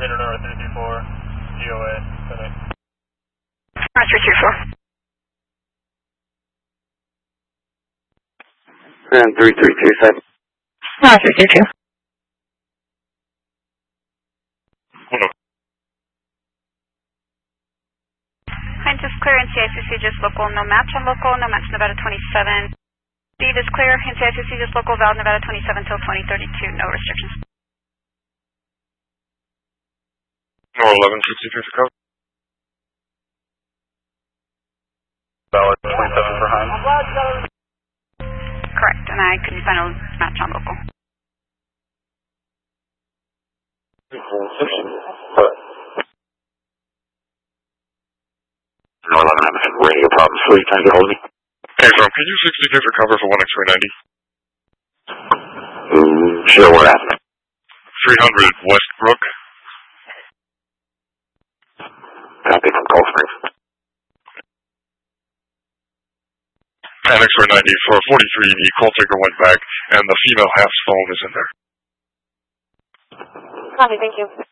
Radar number 334, GOA, Senate. 334. And 332, sir. 332. Hines is clear, NCICC just local, no match on local, no match Nevada 27. Steve is clear, NCICC just local, valid Nevada 27 till 2032, no restrictions. No 1163 for cover. Valid 27 for Hines. Correct, and I couldn't find a match on local. No 11, I'm having radio problems. So you trying to get hold of me? Hey, Ron, can you 62 for cover for 1X390? Sure, what happened? 300 Westbrook. Copy from Cold Springs. And X390 for 43, the call taker went back, and the female half's phone is in there. Copy, thank you.